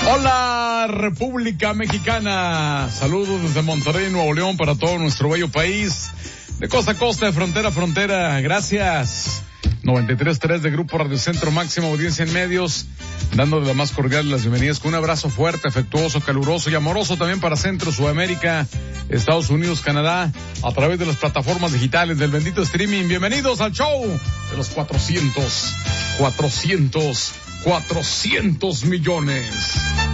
Hola, República Mexicana. Saludos desde Monterrey, Nuevo León, para todo nuestro bello país. De costa a costa, de frontera a frontera. Gracias. 93.3 de Grupo Radio Centro, máxima audiencia en medios, dándole la más cordial las bienvenidas con un abrazo fuerte, afectuoso, caluroso y amoroso también para Centro, Sudamérica, Estados Unidos, Canadá, a través de las plataformas digitales del bendito streaming. Bienvenidos al show de los 400 millones.